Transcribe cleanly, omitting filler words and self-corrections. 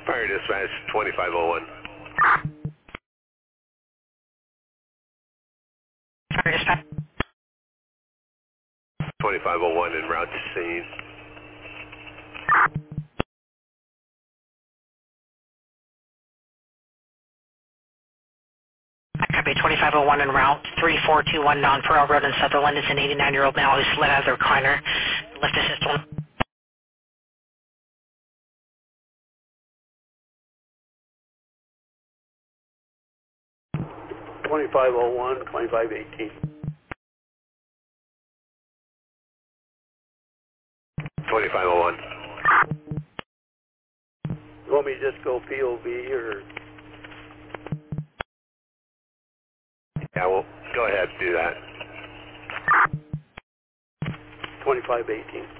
Fire dispatch 2501. Fire dispatch. 2501 en route to scene. Copy 2501 en route, 3421 Nonpareil Road in Sutherland. It's an 89-year-old male who slid out of the recliner. Lift assist on. 2501, 2518. 2501. You want me to just go POV or? Yeah, well, go ahead, do that. 2518.